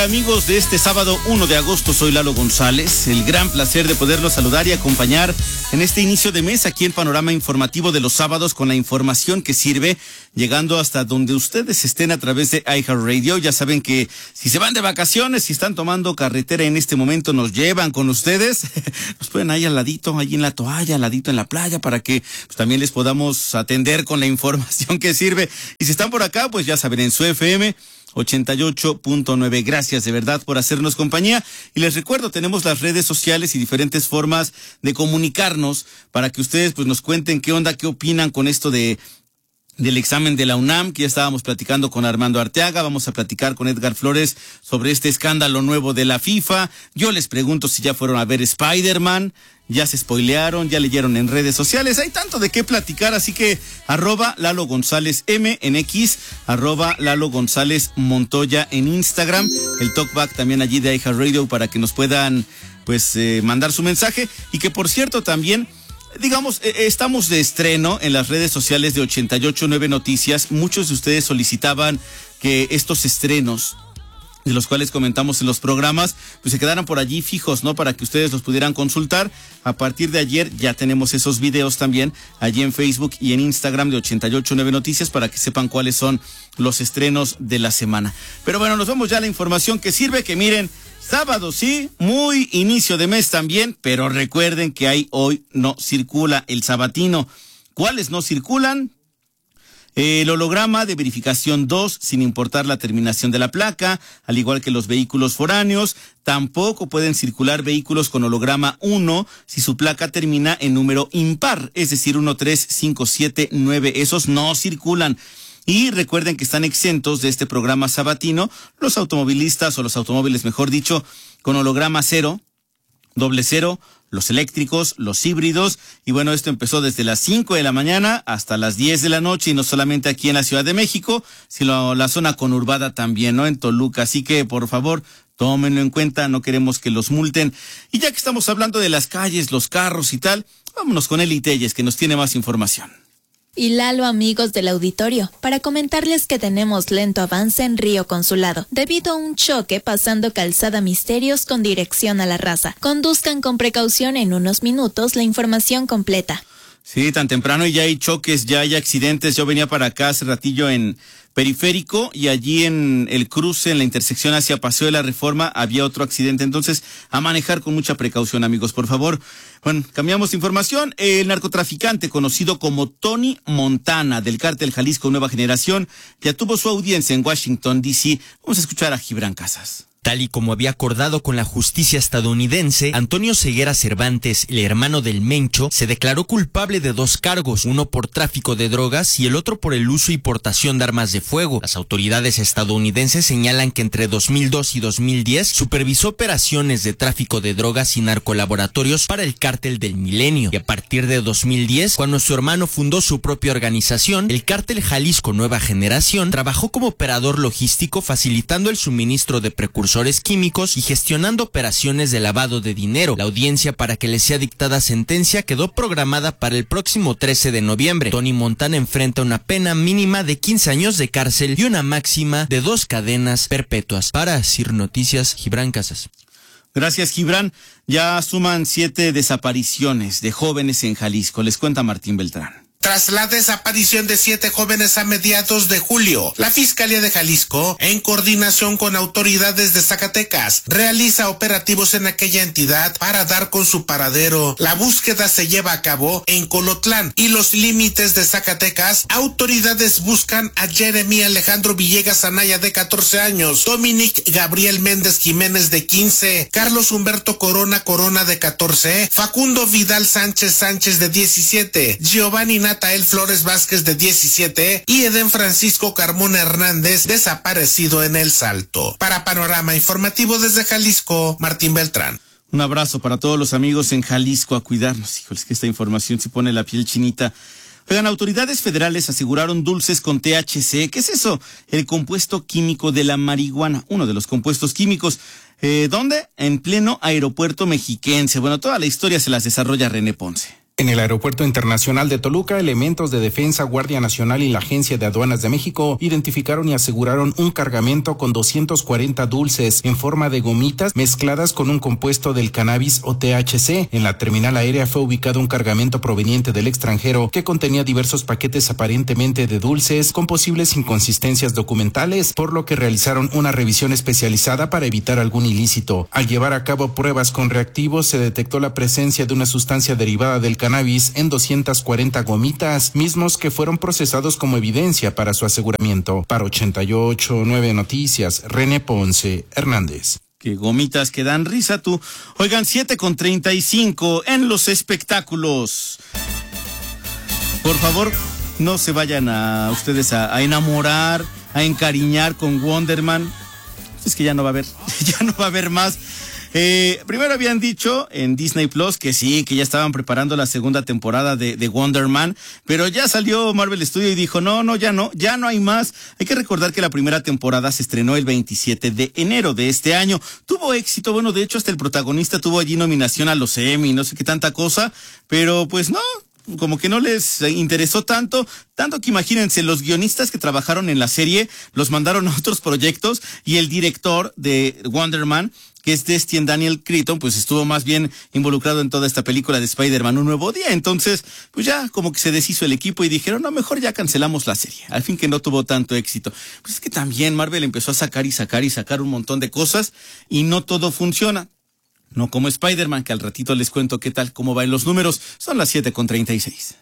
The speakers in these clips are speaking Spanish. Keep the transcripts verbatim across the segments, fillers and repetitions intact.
Amigos de este sábado uno de agosto, soy Lalo González, el gran placer de poderlos saludar y acompañar en este inicio de mes aquí en Panorama Informativo de los sábados con la información que sirve, llegando hasta donde ustedes estén a través de iHeartRadio. Ya saben que si se van de vacaciones, si están tomando carretera en este momento, nos llevan con ustedes, nos pueden ahí al ladito, ahí en la toalla, al ladito en la playa, para que pues, también les podamos atender con la información que sirve. Y si están por acá, pues ya saben, en su F M ochenta y ocho punto nueve. Gracias de verdad por hacernos compañía. Y les recuerdo, tenemos las redes sociales y diferentes formas de comunicarnos para que ustedes pues nos cuenten qué onda, qué opinan con esto de del examen de la UNAM, que ya estábamos platicando con Armando Arteaga. Vamos a platicar con Edgar Flores sobre este escándalo nuevo de la FIFA. Yo les pregunto si ya fueron a ver Spider-Man, ya se spoilearon, ya leyeron en redes sociales. Hay tanto de qué platicar, así que arroba Lalo González M en X, arroba Lalo González Montoya en Instagram, el talkback también allí de iHeartRadio para que nos puedan pues eh, mandar su mensaje. Y que por cierto también, digamos, eh, estamos de estreno en las redes sociales de ochenta y ocho punto nueve Noticias. Muchos de ustedes solicitaban que estos estrenos, de los cuales comentamos en los programas, pues se quedaran por allí fijos, ¿no? Para que ustedes los pudieran consultar. A partir de ayer ya tenemos esos videos también allí en Facebook y en Instagram de ochenta y ocho punto nueve Noticias para que sepan cuáles son los estrenos de la semana. Pero bueno, nos vamos ya a la información que sirve, que miren, sábado sí, muy inicio de mes también, pero recuerden que ahí hoy no circula el sabatino. ¿Cuáles no circulan? El holograma de verificación dos, sin importar la terminación de la placa, al igual que los vehículos foráneos. Tampoco pueden circular vehículos con holograma uno si su placa termina en número impar, es decir, uno, tres, cinco, siete, nueve. Esos no circulan. Y recuerden que están exentos de este programa sabatino los automovilistas, o los automóviles, mejor dicho, con holograma cero, doble cero, los eléctricos, los híbridos. Y bueno, esto empezó desde las cinco de la mañana hasta las diez de la noche, y no solamente aquí en la Ciudad de México, sino la zona conurbada también, ¿no? En Toluca. Así que, por favor, tómenlo en cuenta, no queremos que los multen. Y ya que estamos hablando de las calles, los carros y tal, vámonos con Eli Telles, que nos tiene más información. Y Lalo, amigos del auditorio, para comentarles que tenemos lento avance en Río Consulado, debido a un choque pasando Calzada Misterios con dirección a La Raza. Conduzcan con precaución, en unos minutos la información completa. Sí, tan temprano y ya hay choques, ya hay accidentes. Yo venía para acá hace ratillo en Periférico y allí en el cruce, en la intersección hacia Paseo de la Reforma, había otro accidente. Entonces, a manejar con mucha precaución, amigos, por favor. Bueno, cambiamos de información. El narcotraficante conocido como Tony Montana, del cártel Jalisco Nueva Generación, ya tuvo su audiencia en Washington, D C. Vamos a escuchar a Gibran Casas. Tal y como había acordado con la justicia estadounidense, Antonio Ceguera Cervantes, el hermano del Mencho, se declaró culpable de dos cargos, uno por tráfico de drogas y el otro por el uso y portación de armas de fuego. Las autoridades estadounidenses señalan que entre dos mil dos y dos mil diez supervisó operaciones de tráfico de drogas y narcolaboratorios para el Cártel del Milenio. Y a partir de dos mil diez, cuando su hermano fundó su propia organización, el Cártel Jalisco Nueva Generación, trabajó como operador logístico facilitando el suministro de precursores químicos y gestionando operaciones de lavado de dinero. La audiencia para que le sea dictada sentencia quedó programada para el próximo trece de noviembre. Tony Montana enfrenta una pena mínima de quince años de cárcel y una máxima de dos cadenas perpetuas. Para Sir Noticias, Gibran Casas. Gracias, Gibran. Ya suman siete desapariciones de jóvenes en Jalisco. Les cuenta Martín Beltrán. Tras la desaparición de siete jóvenes a mediados de julio, la Fiscalía de Jalisco, en coordinación con autoridades de Zacatecas, realiza operativos en aquella entidad para dar con su paradero. La búsqueda se lleva a cabo en Colotlán y los límites de Zacatecas. Autoridades buscan a Jeremy Alejandro Villegas Anaya, de catorce años, Dominic Gabriel Méndez Jiménez, de quince, Carlos Humberto Corona Corona, de catorce, Facundo Vidal Sánchez Sánchez, de diecisiete, Giovanni Natael Flores Vázquez, de diecisiete, y Eden Francisco Carmona Hernández, desaparecido en El Salto. Para Panorama Informativo desde Jalisco, Martín Beltrán. Un abrazo para todos los amigos en Jalisco, a cuidarnos. Híjoles, que esta información se pone la piel chinita. Oigan, autoridades federales aseguraron dulces con T H C. ¿Qué es eso? El compuesto químico de la marihuana, uno de los compuestos químicos. Eh, ¿Dónde? En pleno aeropuerto mexiquense. Bueno, toda la historia se las desarrolla René Ponce. En el Aeropuerto Internacional de Toluca, elementos de Defensa, Guardia Nacional y la Agencia de Aduanas de México identificaron y aseguraron un cargamento con doscientos cuarenta dulces en forma de gomitas mezcladas con un compuesto del cannabis o T H C. En la terminal aérea fue ubicado un cargamento proveniente del extranjero que contenía diversos paquetes aparentemente de dulces con posibles inconsistencias documentales, por lo que realizaron una revisión especializada para evitar algún ilícito. Al llevar a cabo pruebas con reactivos, se detectó la presencia de una sustancia derivada del cannabis en doscientas cuarenta gomitas, mismos que fueron procesados como evidencia para su aseguramiento. Para ochenta y ocho punto nueve Noticias, René Ponce Hernández. Que gomitas que dan risa tú. Oigan, siete con treinta y cinco en los espectáculos. Por favor, no se vayan a ustedes a, a enamorar, a encariñar con Wonder Man. Es que ya no va a haber, ya no va a haber más. Eh, primero habían dicho en Disney Plus que sí, que ya estaban preparando la segunda temporada de, de Wonder Man, pero ya salió Marvel Studio y dijo, no, no, ya no, ya no hay más. Hay que recordar que la primera temporada se estrenó el veintisiete de enero de este año. Tuvo éxito, bueno, de hecho hasta el protagonista tuvo allí nominación a los Emmy, no sé qué tanta cosa, pero pues no, como que no les interesó tanto, tanto que imagínense, los guionistas que trabajaron en la serie los mandaron a otros proyectos y el director de Wonder Man, que es Destin Daniel Cretton, pues estuvo más bien involucrado en toda esta película de Spider-Man Un Nuevo Día. Entonces, pues ya como que se deshizo el equipo y dijeron, no, mejor ya cancelamos la serie. Al fin que no tuvo tanto éxito. Pues es que también Marvel empezó a sacar y sacar y sacar un montón de cosas y no todo funciona. No como Spider-Man, que al ratito les cuento qué tal, cómo va en los números. Son las siete con treinta y seis.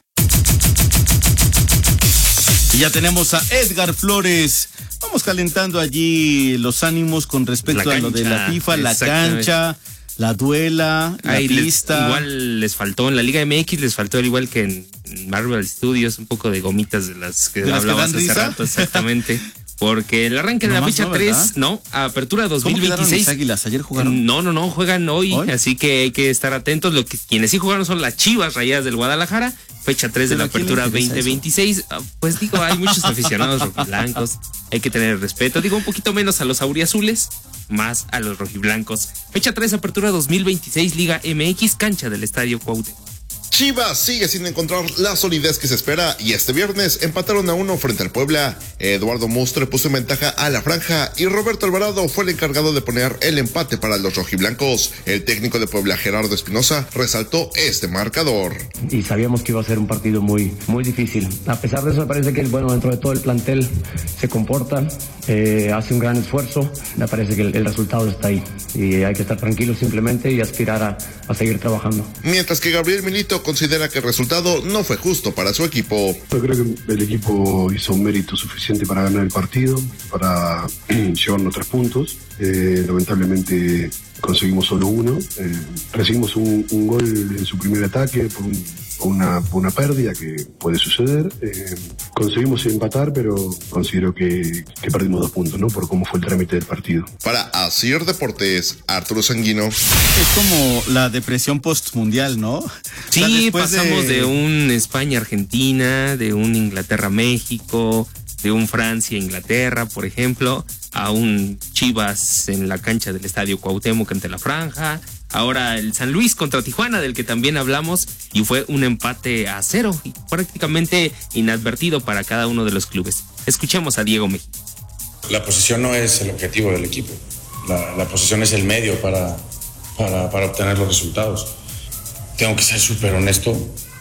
Y ya tenemos a Edgar Flores. Vamos calentando allí los ánimos con respecto la a lo de la FIFA, la cancha, la duela, la Ay, pista. Les, igual les faltó en la Liga M X, les faltó al igual que en Marvel Studios un poco de gomitas de las que ¿De hablabas las que hace rato, exactamente. Porque el arranque de no la más fecha no, tres, no, apertura dos mil veintiséis. ¿Cómo quedaron mis Águilas? ¿Ayer jugaron? No, no, no, juegan hoy, ¿Hoy? Así que hay que estar atentos. Lo que quienes sí jugaron son las Chivas Rayadas del Guadalajara, fecha tres de la apertura veinte veintiséis. Pues digo, hay muchos aficionados rojiblancos, hay que tener respeto. Digo, un poquito menos a los auriazules, más a los rojiblancos. Fecha tres, apertura dos mil veintiséis, Liga M X, cancha del Estadio Cuauhtémoc. Chivas sigue sin encontrar la solidez que se espera y este viernes empataron a uno frente al Puebla. Eduardo Mustre puso en ventaja a la franja y Roberto Alvarado fue el encargado de poner el empate para los rojiblancos. El técnico de Puebla, Gerardo Espinosa, resaltó este marcador. Y sabíamos que iba a ser un partido muy, muy difícil. A pesar de eso, me parece que bueno, dentro de todo el plantel se comporta, eh, hace un gran esfuerzo. Me parece que el, el resultado está ahí y hay que estar tranquilos simplemente y aspirar a, a seguir trabajando. Mientras que Gabriel Milito considera que el resultado no fue justo para su equipo. Yo creo que el equipo hizo un mérito suficiente para ganar el partido, para llevarnos tres puntos. Eh, lamentablemente conseguimos solo uno. Eh, recibimos un, un gol en su primer ataque por, un, por, una, por una pérdida que puede suceder. Eh, conseguimos empatar, pero considero que, que perdimos dos puntos, ¿no? Por cómo fue el trámite del partido. Para Asir Deportes, Arturo Sanguino. Es como la depresión postmundial, ¿no? Sí, o sea, pasamos de... de un España-Argentina, de un Inglaterra-México, de un Francia-Inglaterra, por ejemplo, a un Chivas en la cancha del Estadio Cuauhtémoc ante la franja, ahora el San Luis contra Tijuana, del que también hablamos, y fue un empate a cero, y prácticamente inadvertido para cada uno de los clubes. Escuchemos a Diego Mejía. La posición no es el objetivo del equipo, la, la posición es el medio para, para, para obtener los resultados. Tengo que ser súper honesto,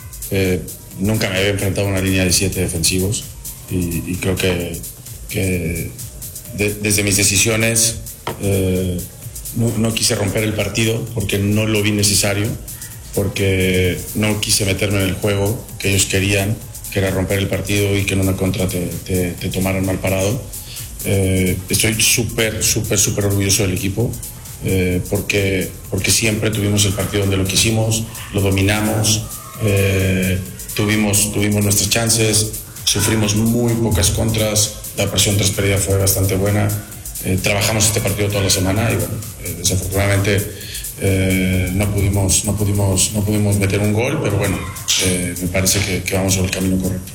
eh, nunca me había enfrentado a una línea de siete defensivos y, y creo que, que de, desde mis decisiones eh, no, no quise romper el partido porque no lo vi necesario, porque no quise meterme en el juego que ellos querían, que era romper el partido y que en una contra te, te, te tomaran mal parado. Eh, estoy súper, súper, súper orgulloso del equipo. Eh, porque, porque siempre tuvimos el partido donde lo quisimos, lo dominamos, eh, tuvimos, tuvimos nuestras chances, sufrimos muy pocas contras, la presión tras pérdida fue bastante buena, eh, trabajamos este partido toda la semana y bueno, eh, desafortunadamente eh, no, pudimos, no, pudimos, no pudimos meter un gol, pero bueno, eh, me parece que, que vamos sobre el camino correcto.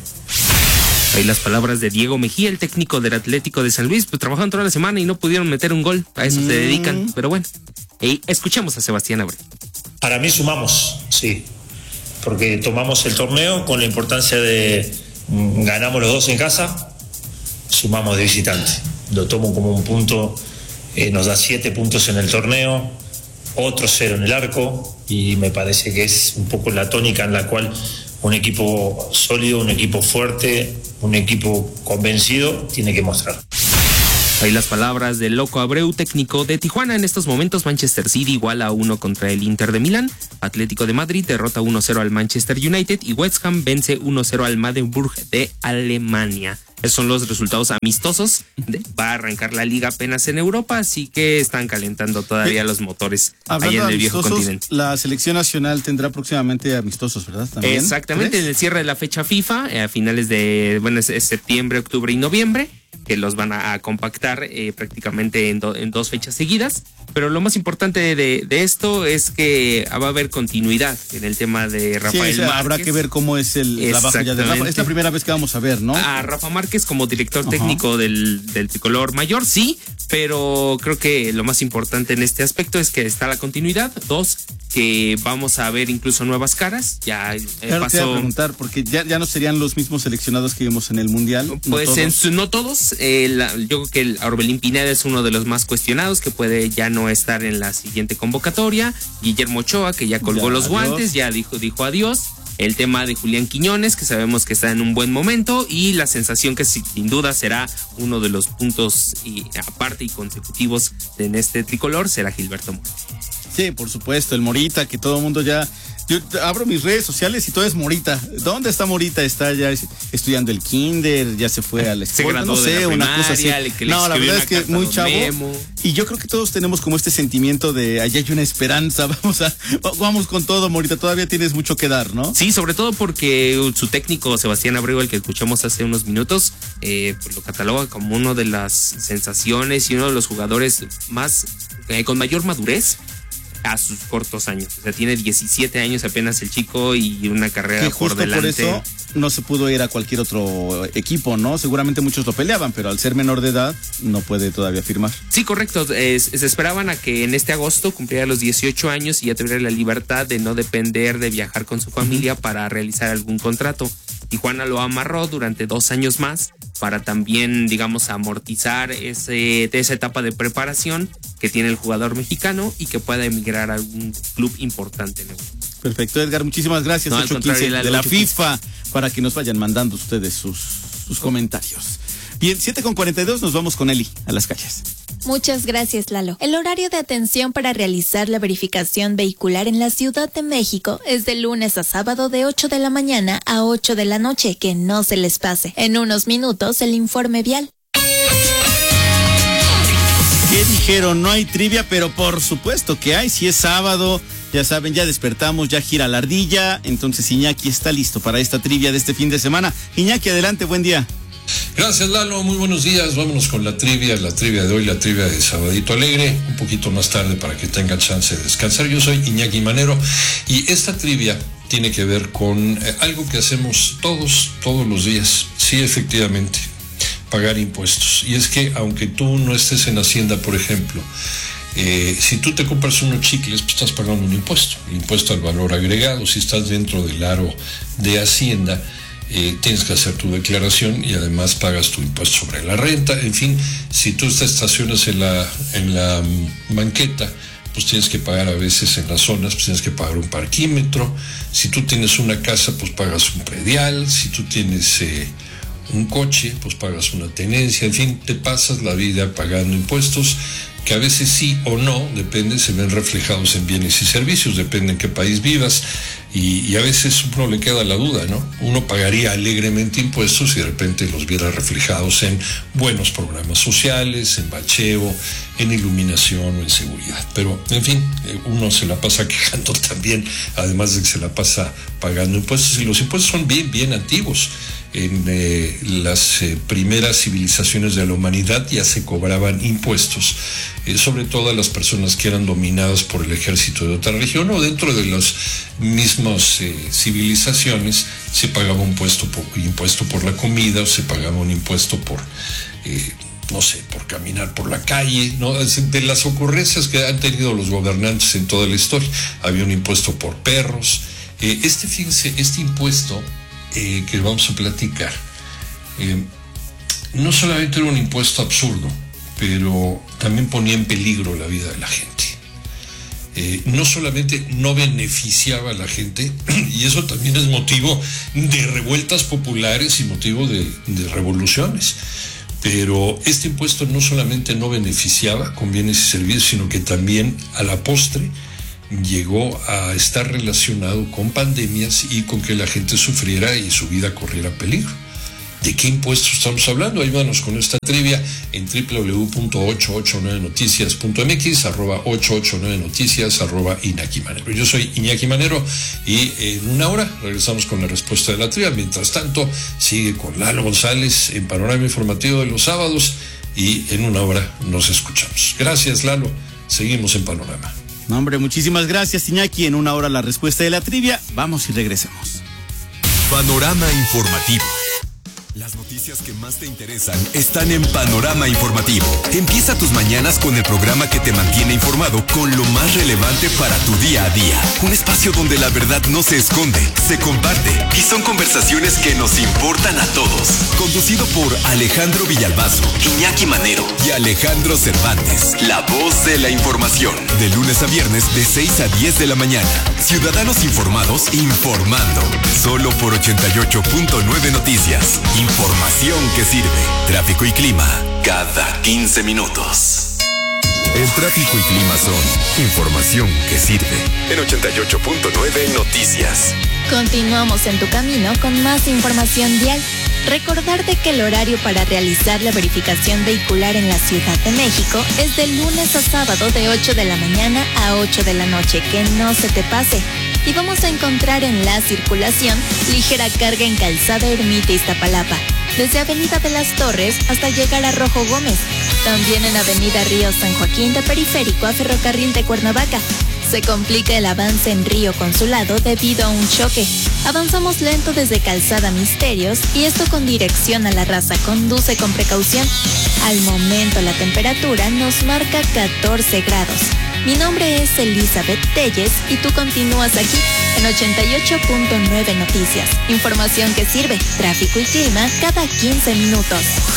Ahí las palabras de Diego Mejía, el técnico del Atlético de San Luis, pues trabajaron toda la semana y no pudieron meter un gol, a eso mm. se dedican, pero bueno, y escuchemos a Sebastián Abreu. Para mí sumamos, sí, porque tomamos el torneo con la importancia de mm, ganamos los dos en casa, sumamos de visitante. Lo tomo como un punto, eh, nos da siete puntos en el torneo, otro cero en el arco, y me parece que es un poco la tónica en la cual un equipo sólido, un equipo fuerte, un equipo convencido tiene que mostrar. Ahí las palabras del Loco Abreu, técnico de Tijuana. En estos momentos Manchester City iguala a uno contra el Inter de Milán. Atlético de Madrid derrota uno cero al Manchester United y West Ham vence uno cero al Magdeburg de Alemania. Esos son los resultados amistosos. Va a arrancar la liga apenas en Europa, así que están calentando todavía los motores allá en el viejo continente. La selección nacional tendrá próximamente amistosos, ¿verdad? ¿También? Exactamente, ¿Tres? En el cierre de la fecha FIFA, a finales de bueno, es septiembre, octubre y noviembre, que los van a, a compactar eh, prácticamente en, do, en dos fechas seguidas. Pero lo más importante de, de esto es que va a haber continuidad en el tema de Rafael sí, o sea, Márquez. Habrá que ver cómo es el trabajo ya de Rafa. Es la primera vez que vamos a ver, ¿no? A Rafa Márquez como director técnico del, del tricolor mayor, sí, pero creo que lo más importante en este aspecto es que está la continuidad. Dos, que vamos a ver incluso nuevas caras. Ya eh, claro, pasó. Te voy a preguntar, porque ya, ya no serían los mismos seleccionados que vimos en el Mundial. No pues todos. En su, no todos. Eh, la, yo creo que el Orbelín Pineda es uno de los más cuestionados, que puede ya no estar en la siguiente convocatoria. Guillermo Ochoa, que ya colgó ya, los adiós. guantes, ya dijo, dijo adiós. El tema de Julián Quiñones, que sabemos que está en un buen momento, y la sensación que sin duda será uno de los puntos y aparte y consecutivos en este tricolor será Gilberto Mora. Sí, por supuesto, el Morita, que todo el mundo ya... Yo abro mis redes sociales y todo es Morita. ¿Dónde está Morita? Está ya estudiando el kinder, ya se fue a la escuela, no sé, una cosa así. No, la verdad es que muy chavo. Memo. Y yo creo que todos tenemos como este sentimiento de allá hay una esperanza, vamos a vamos con todo, Morita, todavía tienes mucho que dar, ¿no? Sí, sobre todo porque su técnico Sebastián Abreu, el que escuchamos hace unos minutos, eh, pues lo cataloga como uno de las sensaciones y uno de los jugadores más eh, con mayor madurez a sus cortos años. O sea, tiene diecisiete años apenas el chico y una carrera que por delante. Por eso no se pudo ir a cualquier otro equipo, ¿no? Seguramente muchos lo peleaban, pero al ser menor de edad no puede todavía firmar. Sí, correcto. Es, se esperaban a que en este agosto cumpliera los dieciocho años y ya tuviera la libertad de no depender de viajar con su familia uh-huh. para realizar algún contrato. Tijuana lo amarró durante dos años más para también, digamos, amortizar ese, esa etapa de preparación que tiene el jugador mexicano y que pueda emigrar a algún club importante en Europa. Perfecto, Edgar, muchísimas gracias. No, ocho quince de la FIFA para que nos vayan mandando ustedes sus, sus comentarios. Bien, siete con cuarenta y dos, nos vamos con Eli a las calles. Muchas gracias, Lalo. El horario de atención para realizar la verificación vehicular en la Ciudad de México es de lunes a sábado de ocho de la mañana a ocho de la noche. Que no se les pase. En unos minutos, el informe vial. ¿Qué dijeron? No hay trivia, pero por supuesto que hay. Si es sábado, ya saben, ya despertamos, ya gira la ardilla. Entonces Iñaki está listo para esta trivia de este fin de semana. Iñaki, adelante, buen día. Gracias, Lalo, muy buenos días. Vámonos con la trivia, la trivia de hoy, la trivia de Sabadito Alegre, un poquito más tarde para que tengan chance de descansar. Yo soy Iñaki Manero y esta trivia tiene que ver con eh, algo que hacemos todos, todos los días. Sí, efectivamente, pagar impuestos. Y es que aunque tú no estés en Hacienda, por ejemplo, eh, si tú te compras unos chicles, pues estás pagando un impuesto, el impuesto al valor agregado. Si estás dentro del aro de Hacienda, Eh, tienes que hacer tu declaración y además pagas tu impuesto sobre la renta. En fin, si tú te estacionas en la, en la banqueta, pues tienes que pagar a veces en las zonas, pues tienes que pagar un parquímetro. Si tú tienes una casa, pues pagas un predial. Si tú tienes eh, un coche, pues pagas una tenencia. En fin, te pasas la vida pagando impuestos que a veces sí o no, depende, se ven reflejados en bienes y servicios, depende en qué país vivas. Y, y a veces uno le queda la duda, ¿no? Uno pagaría alegremente impuestos y de repente los viera reflejados en buenos programas sociales, en bacheo, en iluminación o en seguridad. Pero, en fin, uno se la pasa quejando también, además de que se la pasa pagando impuestos. Y los impuestos son bien, bien antiguos. En eh, las eh, primeras civilizaciones de la humanidad ya se cobraban impuestos, eh, sobre todo a las personas que eran dominadas por el ejército de otra región, o dentro de las mismas eh, civilizaciones se pagaba un impuesto por, impuesto por la comida, o se pagaba un impuesto por, eh, no sé, por caminar por la calle, ¿no? De las ocurrencias que han tenido los gobernantes en toda la historia. Había un impuesto por perros. Eh, este, fíjense, este impuesto eh, que vamos a platicar, eh, no solamente era un impuesto absurdo, pero también ponía en peligro la vida de la gente. Eh, no solamente no beneficiaba a la gente, y eso también es motivo de revueltas populares y motivo de, de revoluciones, pero este impuesto no solamente no beneficiaba con bienes y servicios, sino que también a la postre llegó a estar relacionado con pandemias y con que la gente sufriera y su vida corriera peligro. ¿De qué impuesto estamos hablando? Ayúdanos con esta trivia en doble u doble u doble u punto ochocientos ochenta y nueve noticias punto m x, arroba ochocientos ochenta y nueve noticias, arroba Iñaki Manero. Yo soy Iñaki Manero y en una hora regresamos con la respuesta de la trivia. Mientras tanto, sigue con Lalo González en Panorama Informativo de los sábados y en una hora nos escuchamos. Gracias, Lalo. Seguimos en Panorama. No, hombre, muchísimas gracias, Iñaki. En una hora la respuesta de la trivia. Vamos y regresemos. Panorama Informativo. Las noticias que más te interesan están en Panorama Informativo. Empieza tus mañanas con el programa que te mantiene informado con lo más relevante para tu día a día. Un espacio donde la verdad no se esconde, se comparte y son conversaciones que nos importan a todos. Conducido por Alejandro Villalbazo, Iñaki Manero y Alejandro Cervantes. La voz de la información. De lunes a viernes de seis a diez de la mañana. Ciudadanos informados informando. Solo por ochenta y ocho punto nueve Noticias. Información que sirve. Tráfico y clima cada quince minutos. El tráfico y clima son información que sirve. En ochenta y ocho punto nueve Noticias. Continuamos en tu camino con más información vial. Recordarte que el horario para realizar la verificación vehicular en la Ciudad de México es de lunes a sábado de ocho de la mañana a ocho de la noche. Que no se te pase. Y vamos a encontrar en la circulación ligera carga en Calzada Ermita Iztapalapa, desde Avenida de las Torres hasta llegar a Rojo Gómez. También en Avenida Río San Joaquín de Periférico a Ferrocarril de Cuernavaca. Se complica el avance en Río Consulado debido a un choque. Avanzamos lento desde Calzada Misterios y esto con dirección a La Raza. Conduce con precaución. Al momento la temperatura nos marca catorce grados. Mi nombre es Elizabeth Telles y tú continúas aquí en ochenta y ocho punto nueve Noticias. Información que sirve, tráfico y clima cada quince minutos.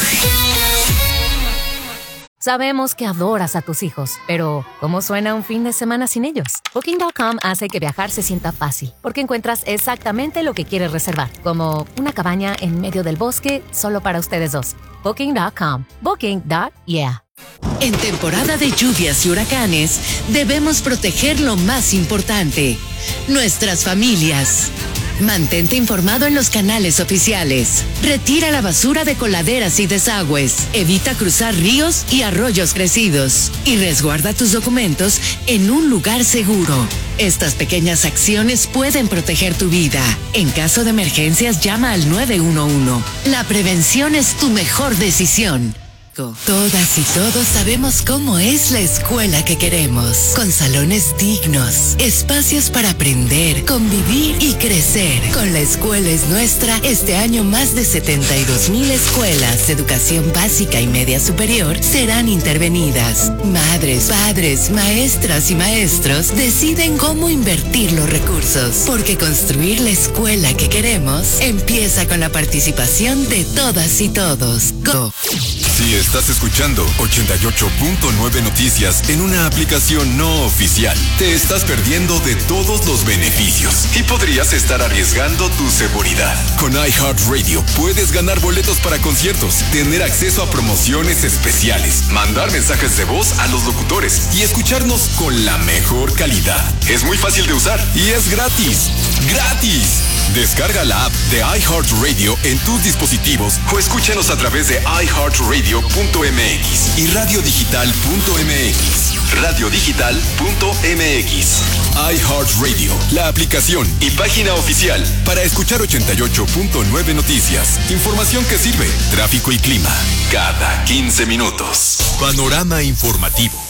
Sabemos que adoras a tus hijos, pero ¿cómo suena un fin de semana sin ellos? Booking punto com hace que viajar se sienta fácil, porque encuentras exactamente lo que quieres reservar, como una cabaña en medio del bosque solo para ustedes dos. Booking punto com. Booking. Yeah. En temporada de lluvias y huracanes, debemos proteger lo más importante, nuestras familias. Mantente informado en los canales oficiales. Retira la basura de coladeras y desagües. Evita cruzar ríos y arroyos crecidos. Y resguarda tus documentos en un lugar seguro. Estas pequeñas acciones pueden proteger tu vida. En caso de emergencias, llama al nueve uno uno. La prevención es tu mejor decisión. Todas y todos sabemos cómo es la escuela que queremos, con salones dignos, espacios para aprender, convivir y crecer. Con La Escuela es Nuestra, este año más de setenta y dos mil escuelas de educación básica y media superior serán intervenidas. Madres, padres, maestras y maestros deciden cómo invertir los recursos, porque construir la escuela que queremos empieza con la participación de todas y todos. Go. Si estás escuchando ochenta y ocho punto nueve Noticias en una aplicación no oficial, te estás perdiendo de todos los beneficios y podrías estar arriesgando tu seguridad. Con iHeartRadio puedes ganar boletos para conciertos, tener acceso a promociones especiales, mandar mensajes de voz a los locutores y escucharnos con la mejor calidad. Es muy fácil de usar y es gratis. ¡Gratis! Descarga la app de iHeartRadio en tus dispositivos o escúchanos a través de i heart radio punto m x y radio digital punto m x. radio digital punto m x. iHeartRadio, la aplicación y página oficial para escuchar ochenta y ocho punto nueve Noticias. Información que sirve, tráfico y clima cada quince minutos. Panorama Informativo.